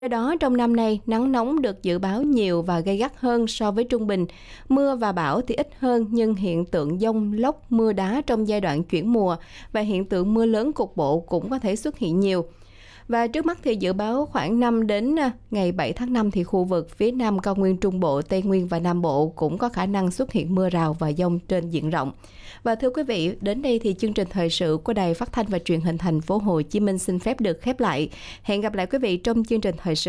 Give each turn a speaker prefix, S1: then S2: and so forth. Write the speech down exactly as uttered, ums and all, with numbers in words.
S1: Do đó, trong năm nay, nắng nóng được dự báo nhiều và gay gắt hơn so với trung bình. Mưa và bão thì ít hơn, nhưng hiện tượng dông, lốc, mưa đá trong giai đoạn chuyển mùa và hiện tượng mưa lớn cục bộ cũng có thể xuất hiện nhiều. Và trước mắt thì dự báo khoảng năm đến ngày bảy tháng năm thì khu vực phía Nam cao nguyên Trung Bộ, Tây Nguyên và Nam Bộ cũng có khả năng xuất hiện mưa rào và dông trên diện rộng. Và thưa quý vị, đến đây thì chương trình thời sự của Đài Phát thanh và Truyền hình Thành phố Hồ Chí Minh xin phép được khép lại. Hẹn gặp lại quý vị trong chương trình thời sự